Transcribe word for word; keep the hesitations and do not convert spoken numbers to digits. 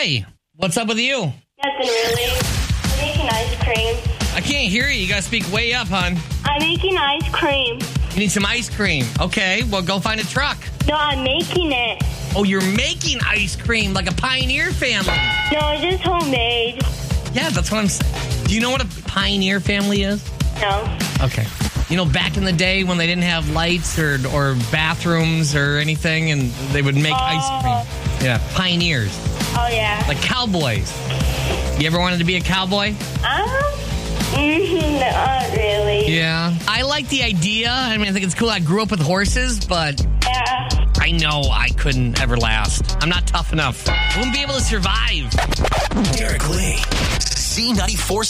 Hi. What's up with you? Nothing really. I'm making ice cream. I can't hear you. You gotta speak way up, hon. I'm making ice cream. You need some ice cream. Okay, well, go find a truck. No, I'm making it. Oh, you're making ice cream like a Pioneer family. No, it's just homemade. Yeah, that's what I'm saying. Do you know what a Pioneer family is? No. Okay. You know, back in the day when they didn't have lights or or bathrooms or anything, and they would make Oh. ice cream. Yeah, pioneers. Oh, yeah. Like cowboys. You ever wanted to be a cowboy? Um, mm, not really. Yeah. I like the idea. I mean, I think it's cool. I grew up with horses, but Yeah. I know I couldn't ever last. I'm not tough enough. I wouldn't be able to survive. Derek Lee, C ninety-four.